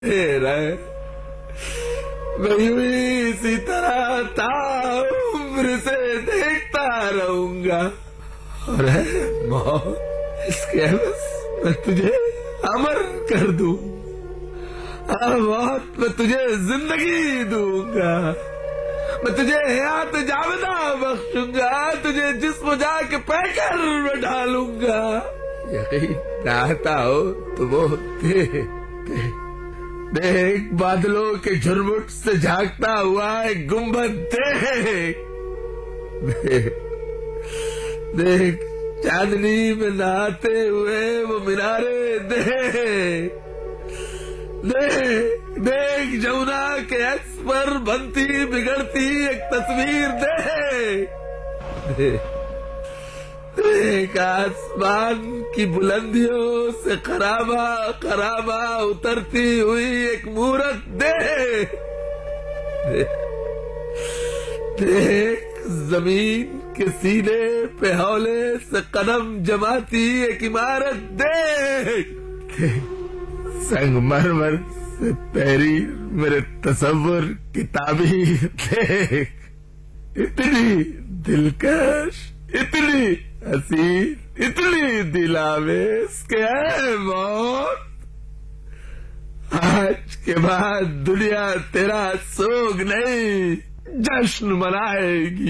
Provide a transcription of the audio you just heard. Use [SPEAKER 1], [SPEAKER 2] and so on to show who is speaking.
[SPEAKER 1] रहे मैं यूं ही इसी तरह ताउम्र से देखता रहूंगा और है मौत इसके बस मैं तुझे अमर कर दूं। मौत मैं तुझे जिंदगी दूंगा, मैं तुझे हयात जावेदा बख्शूंगा, तुझे जिस्म जाके पैकर में ढालूंगा। यकीन आता हो तो वो देख बादलों के झुरमुट से झांकता हुआ एक गुंबद देख चांदनी में नहाते हुए वो मीनारे देख जमुना के अक्स पर बनती बिगड़ती एक तस्वीर देख आसमान की बुलंदियों से खराबा उतरती हुई एक मूरत देख जमीन के सीने पे हौले से कदम जमाती एक इमारत देख संगमरमर से पैरी मेरे तसव्वुर की ताबीर देख, इतनी दिलकश, इतनी हसीन, इतनी दिलावेश के है मौत। आज के बाद दुनिया तेरा सोग नहीं जश्न मनाएगी।